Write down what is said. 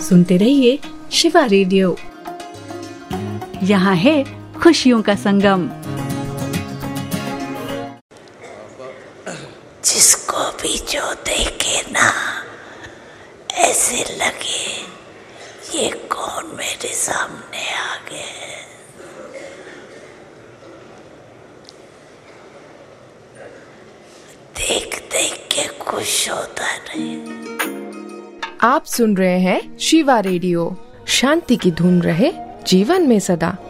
सुनते रहिए शिवा रेडियो। यहाँ है खुशियों का संगम। जिसको भी जो देखे ना ऐसे लगे ये कौन मेरे सामने आ गए। देख देख के खुश होता रहे। आप सुन रहे हैं शिवा रेडियो। शांति की धुन रहे जीवन में सदा।